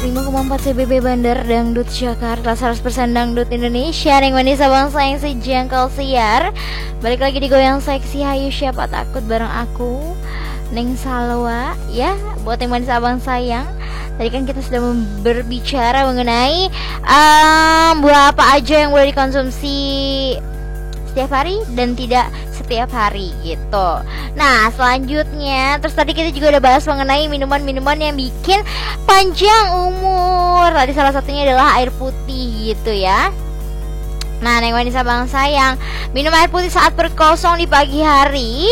105,4 CBB Bandar Dangdut Jakarta, 100% Dangdut Indonesia. Neng manis abang sayang sejangkau siar. Balik lagi di Goyang Seksi, hayu siapa takut bareng aku Neng Salwa. Ya, buat yang manis abang sayang, tadi kan kita sudah berbicara mengenai buah apa aja yang boleh dikonsumsi setiap hari dan tidak setiap hari gitu. Nah selanjutnya, terus tadi kita juga udah bahas mengenai minuman-minuman yang bikin panjang umur. Tadi salah satunya adalah air putih gitu ya. Nah Neng manis abang sayang, minum air putih saat perut kosong di pagi hari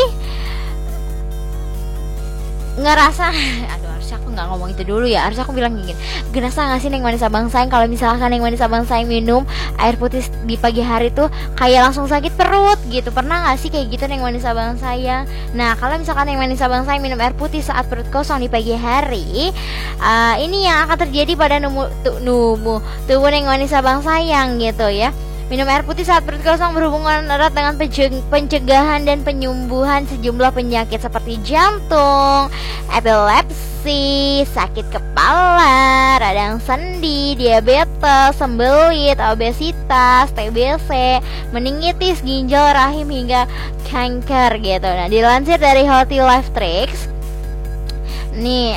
ngerasa aduh, harusnya aku nggak ngomong itu dulu ya, harusnya aku bilang gini, ngerasa nggak sih Neng manis abang sayang kalau misalkan Neng manis abang sayang minum air putih di pagi hari tuh kayak langsung sakit perut gitu? Pernah nggak sih kayak gitu Neng manis abang sayang? Nah kalau misalkan Neng manis abang sayang minum air putih saat perut kosong di pagi hari, ini yang akan terjadi pada tubuh Neng manis abang sayang gitu ya. Minum air putih saat perut kosong berhubungan erat dengan pencegahan dan penyembuhan sejumlah penyakit seperti jantung, epilepsi, sakit kepala, radang sendi, diabetes, sembelit, obesitas, TBC, meningitis, ginjal, rahim hingga kanker gitu. Nah, dilansir dari Healthy Life Tricks, nih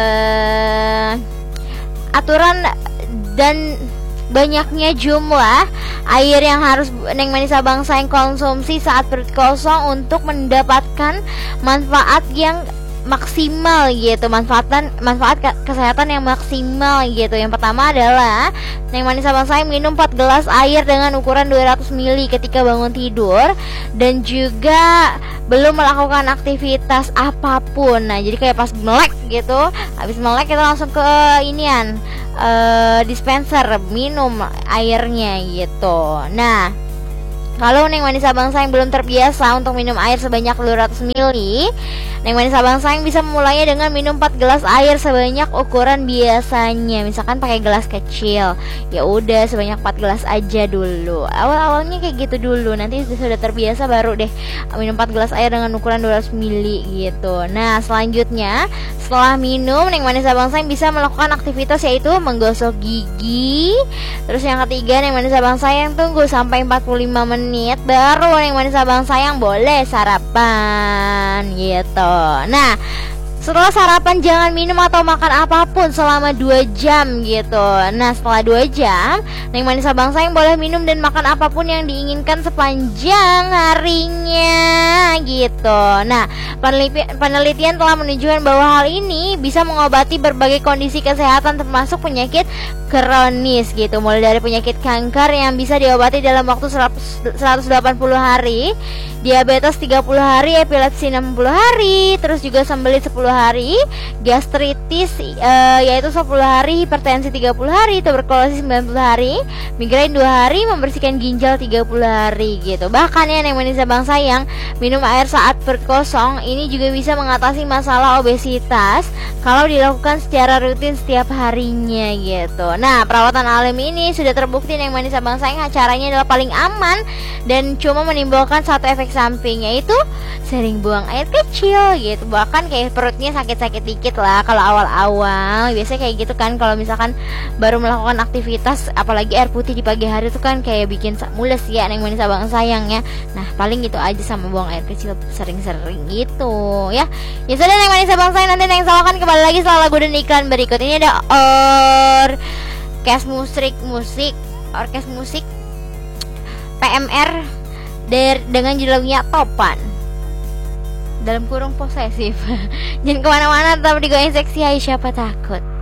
aturan dan banyaknya jumlah air yang harus Neng manis abang sayang konsumsi saat perut kosong untuk mendapatkan manfaat yang maksimal gitu, manfaat kesehatan yang maksimal gitu. Yang pertama adalah Neng manis abang sayang minum 4 gelas air dengan ukuran 200 ml ketika bangun tidur dan juga belum melakukan aktivitas apapun. Nah jadi kayak pas melek gitu, habis melek kita langsung ke inian dispenser minum airnya gitu. Nah kalau Neng manis abang sayang belum terbiasa untuk minum air sebanyak 200 ml, Neng manis abang sayang bisa memulainya dengan minum 4 gelas air sebanyak ukuran biasanya. Misalkan pakai gelas kecil, ya udah sebanyak 4 gelas aja dulu. Awal-awalnya kayak gitu dulu, nanti sudah terbiasa baru deh minum 4 gelas air dengan ukuran 200 ml gitu. Nah selanjutnya, setelah minum, Neng manis abang sayang bisa melakukan aktivitas yaitu menggosok gigi. Terus yang ketiga, Neng manis abang sayang tunggu sampai 45 menit baru Neng manis abang sayang boleh sarapan gitu. Nah setelah sarapan jangan minum atau makan apapun selama 2 jam gitu. Nah setelah 2 jam Neng manis abang sayang boleh minum dan makan apapun yang diinginkan sepanjang harinya gitu. Nah penelitian telah menunjukkan bahwa hal ini bisa mengobati berbagai kondisi kesehatan termasuk penyakit kronis gitu, mulai dari penyakit kanker yang bisa diobati dalam waktu 180 hari, diabetes 30 hari, epilepsi 60 hari, terus juga sembelit 10 hari, gastritis yaitu 10 hari, hipertensi 30 hari, tuberkulosis 90 hari, migrain 2 hari, membersihkan ginjal 30 hari gitu. Bahkan ya Neng manis abang sayang, minum air saat perut kosong ini juga bisa mengatasi masalah obesitas kalau dilakukan secara rutin setiap harinya gitu. Nah perawatan alami ini sudah terbukti Neng manis abang sayang caranya adalah paling aman dan cuma menimbulkan satu efek samping, yaitu sering buang air kecil gitu. Bahkan kayak perutnya sakit-sakit dikit lah kalau awal-awal, biasanya kayak gitu kan kalau misalkan baru melakukan aktivitas, apalagi air putih di pagi hari itu kan kayak bikin mules ya Neng manis abang sayang ya. Nah paling gitu aja sama buang air kecil sering-sering gitu ya. Ya sudah Neng manis abang sayang, nanti Neng salahkan kembali lagi setelah lagu dan iklan berikut ini. Ada orkes musik PMR dengan judulnya Topan, dalam kurung posesif. Jangan kemana-mana, tetap di Goyang Seksi, hai siapa takut.